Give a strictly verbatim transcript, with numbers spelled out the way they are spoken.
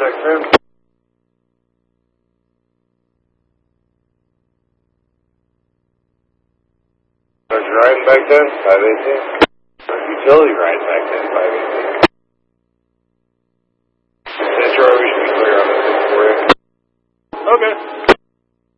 check in. Was you riding back then? five eighteen? Utility riding back then, five eighteen. Central, we should be clear on this for you. Okay.